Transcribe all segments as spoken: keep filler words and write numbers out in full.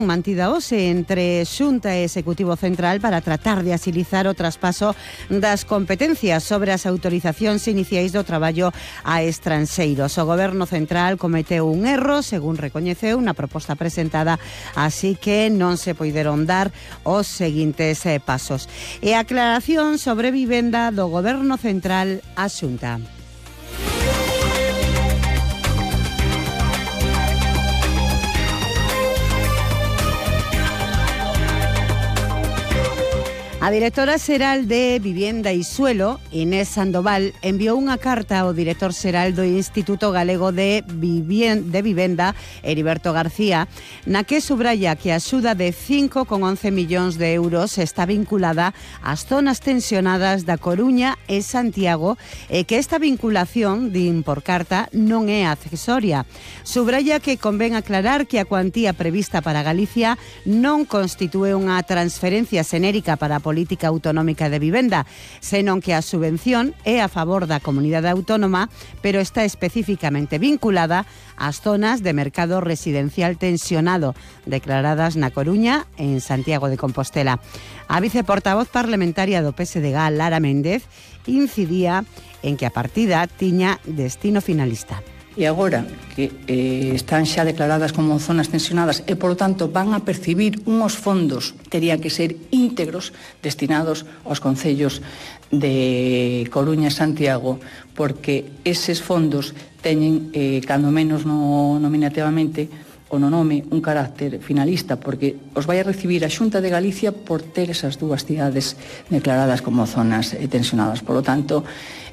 mantida hoxe entre Xunta e Executivo Central para tratar de agilizar o traspaso das competencias sobre as autorizacións iniciais do traballo a estranxeiros. O Goberno Central cometeu un erro, según recoñeceu na proposta presentada, así que non se poideron dar os seguintes eh, pasos. E a aclaración sobre vivenda do Goberno Central á Xunta. A directora xeral de Vivienda e Suelo, Inés Sandoval, enviou unha carta ao director xeral do Instituto Galego de Vivenda, Heriberto García, na que subraya que a axuda de cinco coma once millóns de euros está vinculada ás zonas tensionadas da Coruña e Santiago e que esta vinculación, din por carta, non é accesoria. Subraya que convén aclarar que a cuantía prevista para Galicia non constitúe unha transferencia xenérica para a política autonómica de vivenda, senón que a subvención é a favor da comunidade autónoma, pero está especificamente vinculada ás zonas de mercado residencial tensionado declaradas na Coruña e en Santiago de Compostela. A viceportavoz parlamentaria do P S D G, Lara Méndez, incidía en que a partida tiña destino finalista. E agora que eh, están xa declaradas como zonas tensionadas e, polo tanto, van a percibir unhos fondos, terían que ser íntegros, destinados aos concellos de Coruña e Santiago, porque eses fondos teñen, eh, cando menos no, nominativamente, o no nome, un carácter finalista, porque os vai a recibir a Xunta de Galicia por ter esas dúas cidades declaradas como zonas eh, tensionadas. Por lo tanto,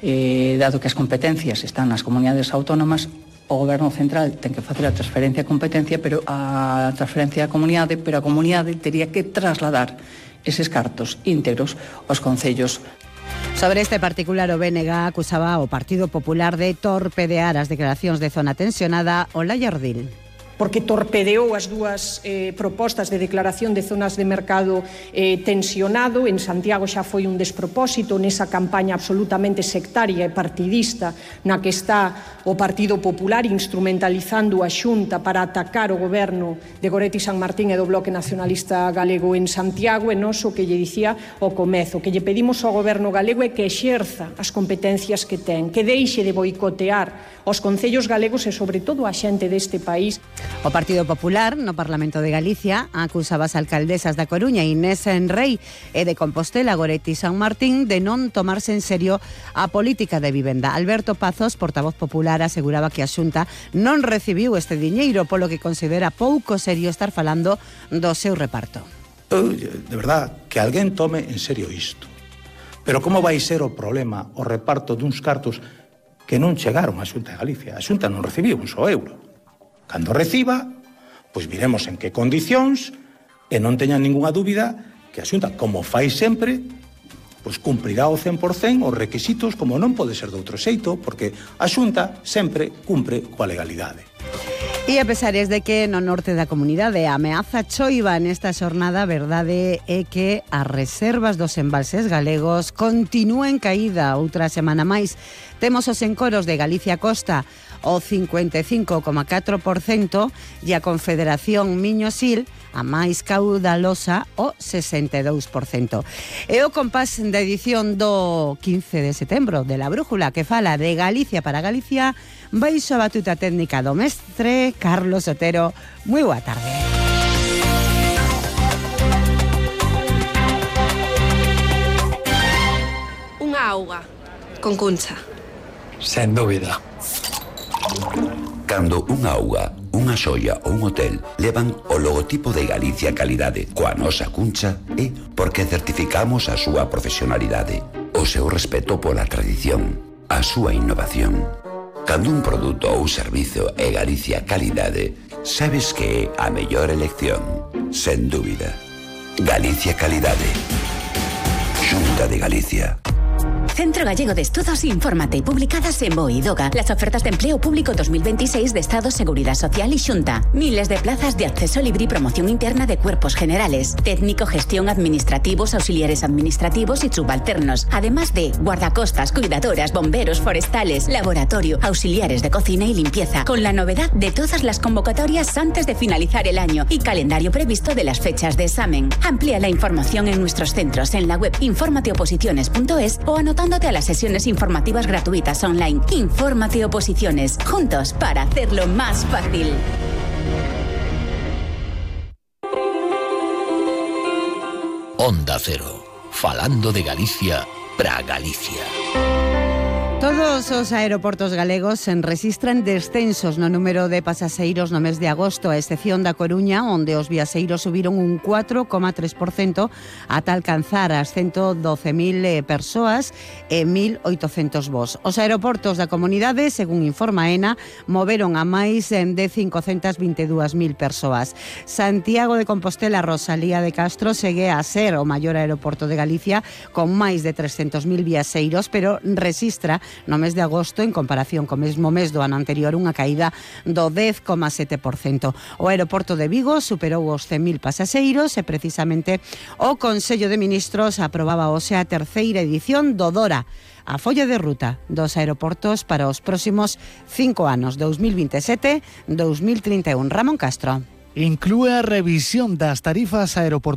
eh, dado que as competencias están nas comunidades autónomas, o Goberno Central ten que facer a transferencia de competencia, pero a transferencia da comunidade, pero a comunidade tería que trasladar eses cartos íntegros aos concellos. Sobre este particular, o B N G acusaba ao Partido Popular de torpedear as declaracións de zona tensionada. Olaya Ordil. Porque torpedeou as dúas eh, propostas de declaración de zonas de mercado eh, tensionado. En Santiago xa foi un despropósito nesa campaña absolutamente sectaria e partidista na que está o Partido Popular instrumentalizando a Xunta para atacar o goberno de Goretti San Martín e do Bloque Nacionalista Galego en Santiago. E nos o que lle dicía ao comezo, que lle pedimos ao goberno galego é que exerza as competencias que ten, que deixe de boicotear os concellos galegos e sobre todo a xente deste país. O Partido Popular no Parlamento de Galicia acusaba as alcaldesas da Coruña, Inés Enrei, e de Compostela, Goretti San Martín, de non tomarse en serio a política de vivenda. Alberto Pazos, portavoz popular, aseguraba que a Xunta non recibiu este diñeiro, polo que considera pouco serio estar falando do seu reparto. De verdad, que alguén tome en serio isto. Pero como vai ser o problema o reparto duns cartos que non chegaron á Xunta de Galicia? A Xunta non recibiu un só euro. Cando reciba, pois viremos en que condicións, e non teñan ningunha dúbida que a Xunta, como fai sempre, pois cumprirá ao cen por cen os requisitos, como non pode ser de outro xeito, porque a Xunta sempre cumpre coa legalidade. E a pesares de que no norte da comunidade a ameaza choiva nesta xornada, a verdade é que as reservas dos embalses galegos continúen caída outra semana máis. Temos os encoros de Galicia Costa o cincuenta e cinco coma catro por cento e a Confederación Miño-Sil, a máis caudalosa, o sesenta e dous por cento. E o compás da edición do quince de setembro de La Brújula, que fala de Galicia para Galicia, baixo a batuta técnica do mestre Carlos Otero. Moi boa tarde. Unha auga con Cuncha. Sen dúbida. Cando unha auga, unha xoia ou un hotel levan o logotipo de Galicia Calidade coa nosa Cuncha, é porque certificamos a súa profesionalidade, o seu respeto pola tradición, a súa innovación. Cando un produto ou servizo é Galicia Calidade, sabes que é a mellor elección, sen dúbida. Galicia Calidade. Xunta de Galicia. Centro Gallego de Estudos Infórmate, publicadas en BOE y DOGA. Las ofertas de empleo público dos mil veintiséis de Estado, Seguridad Social y Xunta. Miles de plazas de acceso libre y promoción interna de cuerpos generales, técnico, gestión, administrativos, auxiliares administrativos y subalternos. Además de guardacostas, cuidadoras, bomberos, forestales, laboratorio, auxiliares de cocina y limpieza. Con la novedad de todas las convocatorias antes de finalizar el año y calendario previsto de las fechas de examen. Amplía la información en nuestros centros en la web informateoposiciones punto es o anotándote a las sesiones informativas gratuitas online. Infórmate Oposiciones, juntos para hacerlo más fácil. Onda Cero, falando de Galicia para Galicia. Todos os aeroportos galegos se registran descensos no número de pasaxeiros no mes de agosto, a excepción da Coruña, onde os viaxeiros subiron un cuatro coma tres por cento ata alcanzar as ciento doce mil eh, persoas e mil oitocentos voos. Os aeroportos da comunidade, según informa AENA, moveron a máis de cincocentas vinte e dúas mil persoas. Santiago de Compostela, Rosalía de Castro, segue a ser o maior aeroporto de Galicia con máis de trescentos mil viaxeiros, pero resistra no mes de agosto, en comparación co mesmo mes do ano anterior, unha caída do dez coma sete por cento. O aeroporto de Vigo superou os cen mil pasaxeiros e precisamente o Consello de Ministros aprobaba hoxe a terceira edición do DORA, a folla de ruta dos aeroportos para os próximos cinco anos, dous mil veintisiete a dous mil trinta e un. Ramón Castro. Inclúe a revisión das tarifas aeroportuarias